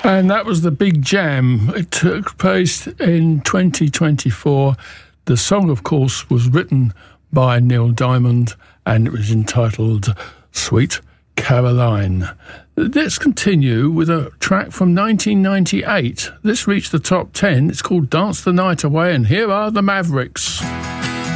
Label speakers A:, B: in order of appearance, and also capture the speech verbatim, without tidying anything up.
A: And that was the Big Jam. It took place in twenty twenty-four. The song, of course, was written by Neil Diamond, and it was entitled Sweet Caroline. Let's continue with a track from nineteen ninety-eight. This reached the top ten. It's called Dance the Night Away, and here are the Mavericks.